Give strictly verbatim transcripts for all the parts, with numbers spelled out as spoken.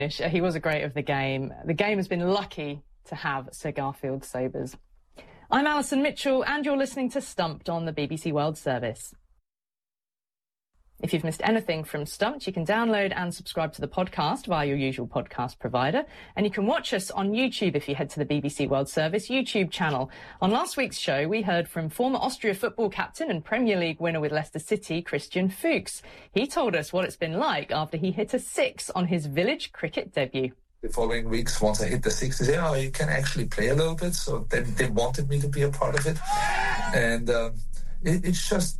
He was a great of the game. The game has been lucky to have Sir Garfield Sobers. I'm Alison Mitchell, and you're listening to Stumped on the B B C World Service. If you've missed anything from Stumped, you can download and subscribe to the podcast via your usual podcast provider. And you can watch us on YouTube if you head to the B B C World Service YouTube channel. On last week's show, we heard from former Austria football captain and Premier League winner with Leicester City, Christian Fuchs. He told us what it's been like after he hit a six on his village cricket debut. The following weeks, once I hit the six, they said, oh, you can actually play a little bit. So they, they wanted me to be a part of it. And um, it, it's just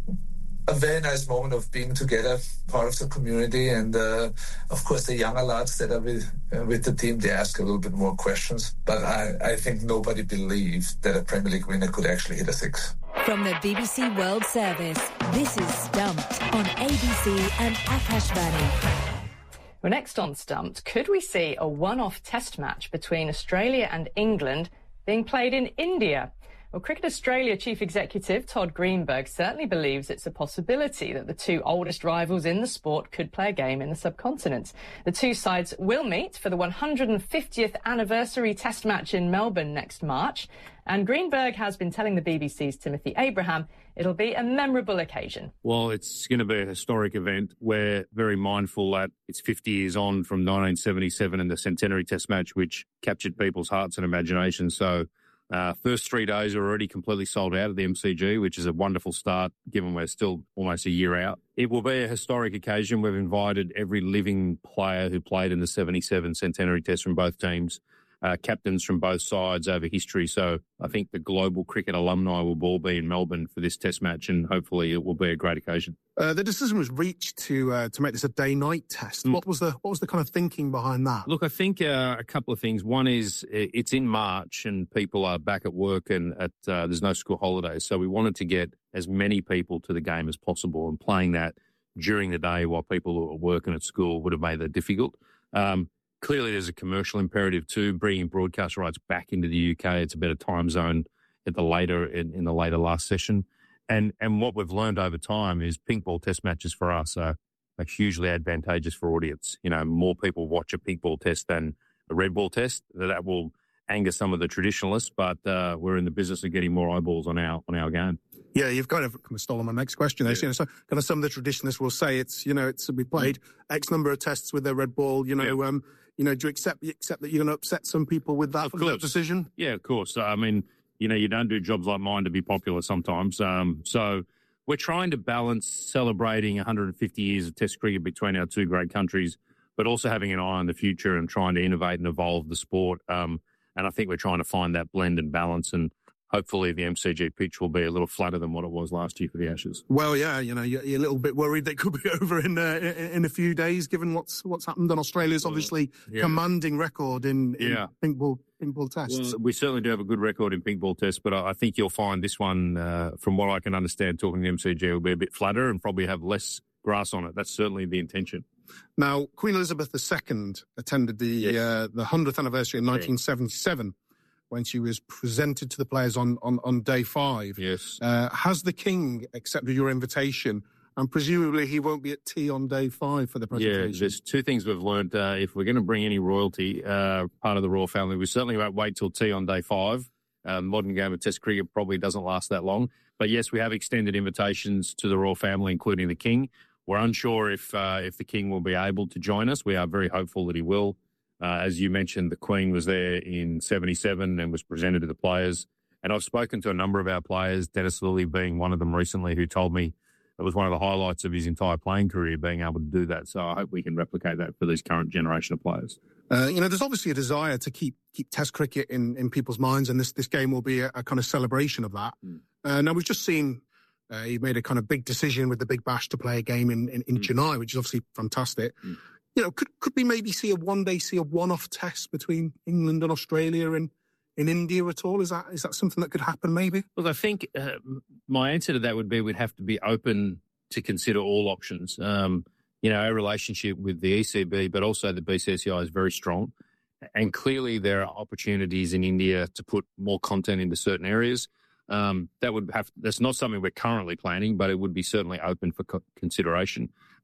a very nice moment of being together, part of the community. And, uh, of course, the younger lads that are with, uh, with the team, they ask a little bit more questions. But I, I think nobody believed that a Premier League winner could actually hit a six. From the B B C World Service, this is Stumped on A B C and Akashvani. Well, next on Stumped, could we see a one-off test match between Australia and England being played in India? Well, Cricket Australia Chief Executive Todd Greenberg certainly believes it's a possibility that the two oldest rivals in the sport could play a game in the subcontinent. The two sides will meet for the one hundred fiftieth anniversary test match in Melbourne next March. And Greenberg has been telling the B B C's Timothy Abraham it'll be a memorable occasion. Well, it's going to be a historic event. We're very mindful that it's fifty years on from nineteen seventy-seven and the centenary test match, which captured people's hearts and imaginations. So Uh, first three days are already completely sold out at the M C G, which is a wonderful start given we're still almost a year out. It will be a historic occasion. We've invited every living player who played in the seventy-seven centenary test from both teams, uh, captains from both sides over history. So I think the global cricket alumni will all be in Melbourne for this test match, and hopefully it will be a great occasion. Uh, the decision was reached to uh, to make this a day-night test. Mm. What was the what was the kind of thinking behind that? Look, I think uh, a couple of things. One is it's in March and people are back at work and at uh, there's no school holidays, so we wanted to get as many people to the game as possible, and playing that during the day while people are working at school would have made that difficult. Um, clearly, there's a commercial imperative too, bringing broadcast rights back into the U K. It's a better time zone at the later in, in the later last session. And and what we've learned over time is pink ball test matches for us are, are hugely advantageous for audience. You know, more people watch a pink ball test than a red ball test. That will anger some of the traditionalists, but uh, we're in the business of getting more eyeballs on our on our game. Yeah, you've kind of, kind of stolen my next question there. Yeah. So, you know, so kind of some of the traditionalists will say it's, you know, it's we played X number of tests with their red ball. You know, yeah. um, you know, do you accept you accept that you're going to upset some people with that, with that decision? Yeah, of course. I mean, you know, you don't do jobs like mine to be popular sometimes. Um, so we're trying to balance celebrating one hundred fifty years of Test cricket between our two great countries, but also having an eye on the future and trying to innovate and evolve the sport. Um, and I think we're trying to find that blend and balance, and hopefully the M C G pitch will be a little flatter than what it was last year for the Ashes. Well, yeah, you know, you're, you're a little bit worried that it could be over in uh, in a few days, given what's what's happened. And Australia's obviously yeah. commanding record in, in yeah. pink ball pink ball tests. Well, we certainly do have a good record in pink ball tests, but I, I think you'll find this one, uh, from what I can understand, talking to the M C G, will be a bit flatter and probably have less grass on it. That's certainly the intention. Now, Queen Elizabeth the Second attended the yes. uh, the hundredth anniversary in nineteen seventy-seven. When she was presented to the players on, on, on day five. Yes. Uh, has the King accepted your invitation? And presumably he won't be at tea on day five for the presentation. Yeah, there's two things we've learned. Uh, if we're going to bring any royalty, uh, part of the royal family, we certainly won't wait till tea on day five. Uh, modern game of Test cricket probably doesn't last that long. But yes, we have extended invitations to the royal family, including the King. We're unsure if uh, if the King will be able to join us. We are very hopeful that he will. Uh, as you mentioned, the Queen was there in seventy-seven and was presented to the players. And I've spoken to a number of our players, Dennis Lilly being one of them recently, who told me it was one of the highlights of his entire playing career, being able to do that. So I hope we can replicate that for this current generation of players. Uh, you know, there's obviously a desire to keep keep Test cricket in, in people's minds, and this, this game will be a, a kind of celebration of that. Mm. Uh, now, we've just seen uh, he made a kind of big decision with the Big Bash to play a game in, in, in mm. Chennai, which is obviously fantastic. Mm. You know, could could we maybe see a one day see a one off test between England and Australia and in India at all? Is that is that something that could happen? Maybe. Well, I think uh, my answer to that would be we'd have to be open to consider all options. Um, you know, our relationship with the E C B, but also the B C C I is very strong, and clearly there are opportunities in India to put more content into certain areas. Um, that would have. That's not something we're currently planning, but it would be certainly open for co- consideration.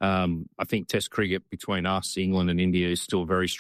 Um, I think Test cricket between us, England and India is still very